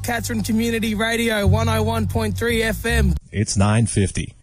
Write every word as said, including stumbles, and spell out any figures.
Catherine Community Radio one oh one point three F M. It's nine fifty.